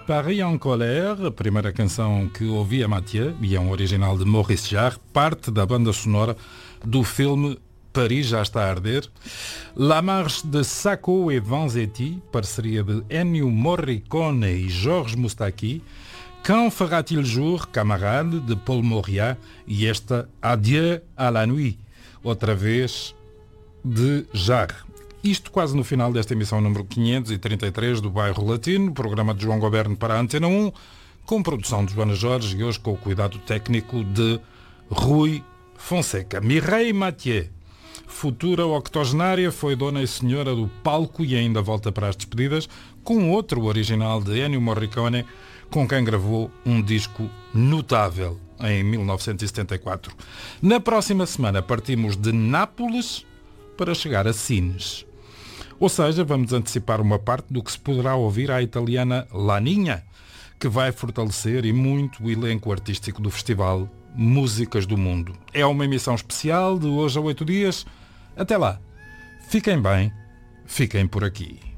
Paris en Colère, a primeira canção que ouvi a Mathieu, e é um original de Maurice Jarre, parte da banda sonora do filme Paris já está a arder. La Marche de Sacco et Vanzetti, parceria de Ennio Morricone e Georges Moustaki. Quand fera-t-il jour, camarade, de Paul Mauriat, e esta Adieu à la nuit, outra vez de Jarre. Isto quase no final desta emissão número 533 do Bairro Latino, programa de João Goberno para a Antena 1, com produção de Joana Jorge e hoje com o cuidado técnico de Rui Fonseca. Mireille Mathieu, futura octogenária, foi dona e senhora do palco e ainda volta para as despedidas com outro original de Ennio Morricone, com quem gravou um disco notável em 1974. Na próxima semana partimos de Nápoles para chegar a Sines. Ou seja, vamos antecipar uma parte do que se poderá ouvir à italiana Laninha, que vai fortalecer e muito o elenco artístico do festival Músicas do Mundo. É uma emissão especial de hoje a 8 dias. Até lá. Fiquem bem, fiquem por aqui.